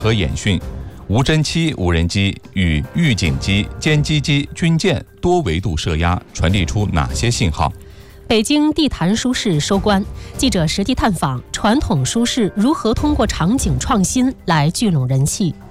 和演训，无侦七无人机与预警机、歼击机、军舰多维度射压传递出哪些信号？ 北京地坛书市收官，记者实地探访传统书市如何通过场景创新来聚拢人气。